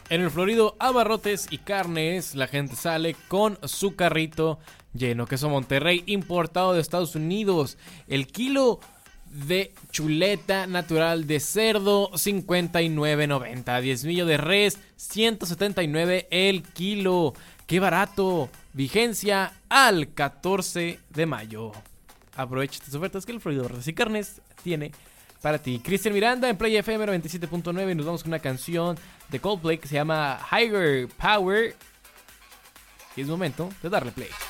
En el Florido Abarrotes y Carnes, la gente sale con su carrito lleno. Queso Monterrey, importado de Estados Unidos. El kilo de chuleta natural de cerdo, $59.90. Diezmillo de res, $179 el kilo. ¡Qué barato! Vigencia al 14 de mayo. Aprovecha estas ofertas que el Florido Abarrotes y Carnes tiene para ti. Cristian Miranda en Play FM 97.9 y nos vamos con una canción de Coldplay que se llama Higher Power. Y es momento de darle play.